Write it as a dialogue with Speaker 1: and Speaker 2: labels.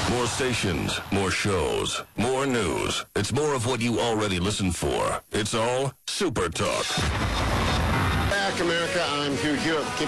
Speaker 1: More stations, more shows, more news. It's more of what you already listen for. It's all Super Talk.
Speaker 2: Back, America. I'm Hugh Hewitt.